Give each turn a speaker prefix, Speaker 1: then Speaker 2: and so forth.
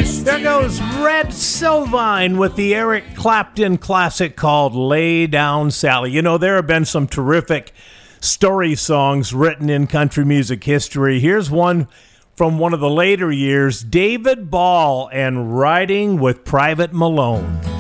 Speaker 1: There goes Red Sylvine with the Eric Clapton classic called Lay Down Sally. You know, there have been some terrific story songs written in country music history. Here's one from one of the later years, David Ball and Riding with Private Malone.